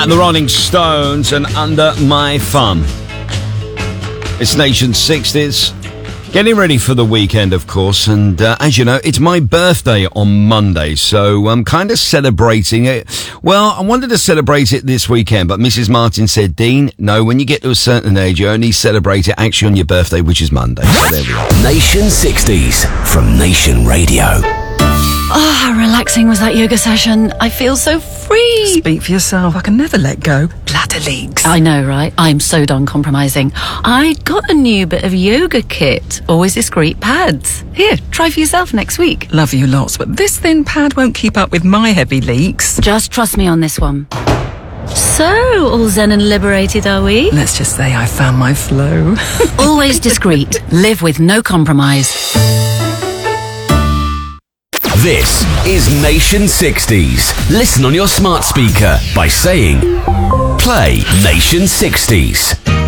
That, the Rolling Stones and Under My Thumb. It's Nation 60s. Getting ready for the weekend, of course, and as you know, it's my birthday on Monday, so I'm kind of celebrating it. Well, I wanted to celebrate it this weekend, but Mrs. Martin said, Dean, no, when you get to a certain age, you only celebrate it actually on your birthday, which is Monday. So there we are. Nation 60s from Nation Radio. Oh, how relaxing was that yoga session. I feel so free. Speak for yourself. I can never let go. Bladder leaks. I know, right? I'm so done compromising. I got a new bit of yoga kit. Always discreet pads. Here, try for yourself next week. Love you lots, but this thin pad won't keep up with my heavy leaks. Just trust me on this one. So, all zen and liberated, are we? Let's just say I found my flow. Always discreet. Live with no compromise. This is Nation 60s. Listen on your smart speaker by saying, play Nation 60s.